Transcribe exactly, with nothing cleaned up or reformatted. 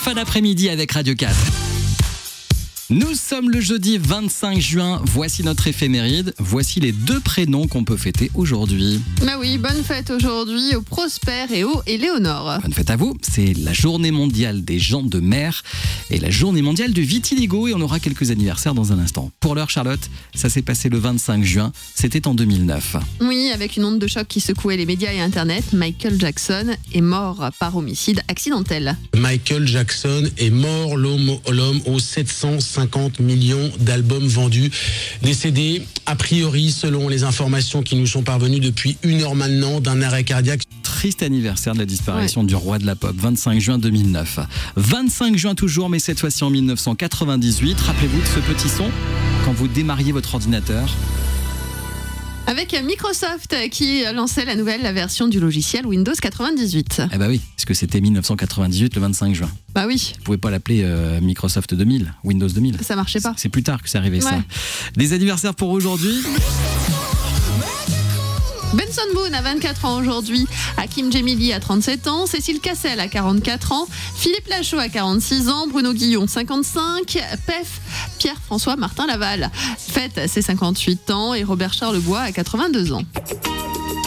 fin d'après-midi avec Radio quatre. Nous sommes le jeudi vingt-cinq juin, voici notre éphéméride, voici les deux prénoms qu'on peut fêter aujourd'hui. Bah oui, bonne fête aujourd'hui au Prosper et au Éléonore. Bonne fête à vous, c'est la journée mondiale des gens de mer et la journée mondiale du vitiligo et on aura quelques anniversaires dans un instant. Pour l'heure Charlotte, ça s'est passé le vingt-cinq juin, c'était en deux mille neuf. Oui, avec une onde de choc qui secouait les médias et Internet, Michael Jackson est mort par homicide accidentel. Michael Jackson est mort, l'homme, l'homme aux sept cent cinquante millions d'albums vendus. Décédé, a priori, selon les informations qui nous sont parvenues depuis une heure maintenant, d'un arrêt cardiaque. Triste anniversaire de la disparition ouais. du roi de la pop, vingt-cinq juin deux mille neuf. vingt-cinq juin toujours, mais cette fois-ci en mille neuf cent quatre-vingt-dix-huit. Rappelez-vous de ce petit son quand vous démarriez votre ordinateur. Avec Microsoft qui lançait la nouvelle version du logiciel Windows quatre-vingt-dix-huit. Eh bah oui, parce que c'était mille neuf cent quatre-vingt-dix-huit le vingt-cinq juin. Bah oui. Vous pouvez pas l'appeler euh, Microsoft deux mille, Windows deux mille. Ça marchait pas. C'est plus tard que c'est arrivé ouais. ça. Des anniversaires pour aujourd'hui. Benson Boone a vingt-quatre ans aujourd'hui, Hakim Djemili a trente-sept ans, Cécile Cassel a quarante-quatre ans, Philippe Lachaud a quarante-six ans, Bruno Guillon cinquante-cinq, P E F, Pierre-François Martin Laval fête ses cinquante-huit ans et Robert Charlebois a quatre-vingt-deux ans.